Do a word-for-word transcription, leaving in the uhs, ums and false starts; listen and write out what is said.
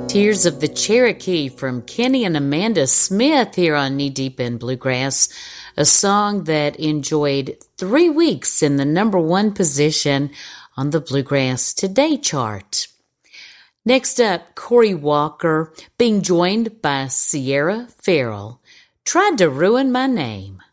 Tears of the Cherokee from Kenny and Amanda Smith here on Knee Deep in Bluegrass, a song that enjoyed three weeks in the number one position on the Bluegrass Today chart. Next up, Cory Walker, being joined by Sierra Farrell, Tried to Ruin My Name.